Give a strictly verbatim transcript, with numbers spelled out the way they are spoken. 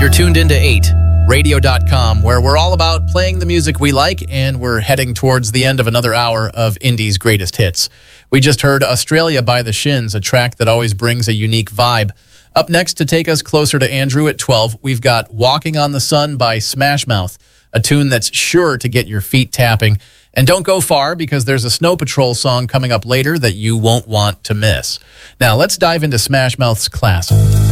You're tuned into eight radio dot com, where we're all about playing the music we like, and we're heading towards the end of another hour of Indie's greatest hits. We just heard Australia by the Shins, a track that always brings a unique vibe. Up next to take us closer to Andrew at twelve, we've got Walking on the Sun by Smash Mouth, a tune that's sure to get your feet tapping. And don't go far, because there's a Snow Patrol song coming up later that you won't want to miss. Now, let's dive into Smash Mouth's classic.